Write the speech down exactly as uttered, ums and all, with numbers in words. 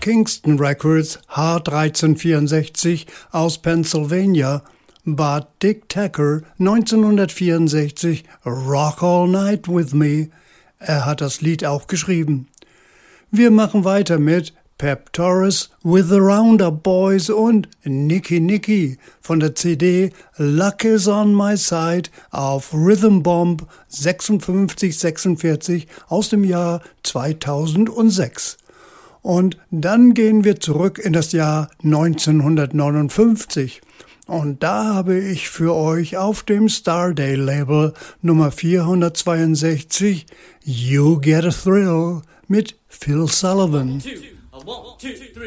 Kingston Records H dreizehn vierundsechzig aus Pennsylvania bat Dick Tacker neunzehnhundertvierundsechzig Rock All Night With Me. Er hat das Lied auch geschrieben. Wir machen weiter mit Pep Torres with the Roundup Boys und Nicky Nicky von der C D Luck is on My Side auf Rhythm Bomb sechsundfünfzig sechsundvierzig aus dem Jahr zweitausendsechs. Und dann gehen wir zurück in das Jahr neunzehnhundertneunundfünfzig. Und da habe ich für euch auf dem Starday-Label Nummer vierhundertzweiundsechzig You Get a Thrill mit Phil Sullivan. One, two, one, two, three.